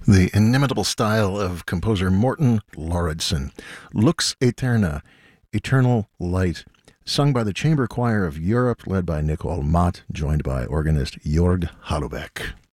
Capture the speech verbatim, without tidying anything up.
The inimitable style of composer Morten Lauridsen. Lux Aeterna, Eternal Light, sung by the Chamber Choir of Europe, led by Nicole Mott, joined by organist Jörg Hallubeck.